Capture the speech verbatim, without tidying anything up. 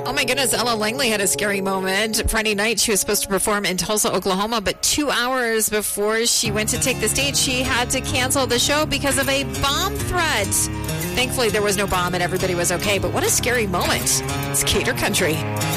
Oh my goodness, Ella Langley had a scary moment. Friday night, she was supposed to perform in Tulsa, Oklahoma, but two hours before she went to take the stage, she had to cancel the show because of a bomb threat. Thankfully, there was no bomb and everybody was okay, but what a scary moment. It's Gator Country.